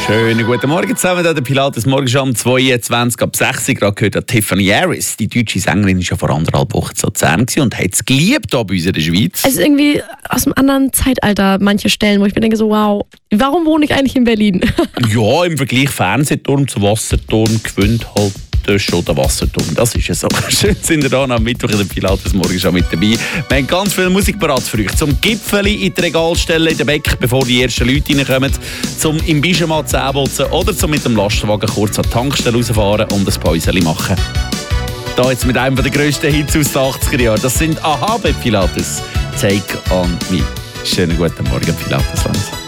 Schönen guten Morgen zusammen, der Pilates Morgenshow um 22 ab 6 Uhr. Gerade gehört an Tiffany Harris. Die deutsche Sängerin war ja vor 1,5 Wochen zu Luzern und hat es geliebt hier bei uns in der Schweiz. Es ist irgendwie aus einem anderen Zeitalter, manche Stellen, wo ich mir denke so, wow, warum wohne ich eigentlich in Berlin? Ja, im Vergleich Fernsehturm zu Wasserturm gewinnt halt schon der Wasserturm. Das ist ja so. Schön sind wir hier am Mittwoch in der Pilates Morgenshow mit dabei. Wir haben ganz viel Musik parat für euch. Zum Gipfeli in die Regal stellen in den Beck, bevor die ersten Leute reinkommen. Zum im Pyjama Zähne putzen oder zum mit dem Lastwagen kurz an die Tankstelle rausfahren und ein Päuschen machen. Da jetzt mit einem der grössten Hits aus den 80er Jahren. Das sind Aha bei Pilates. Take on me. Schönen guten Morgen, Pilatesland.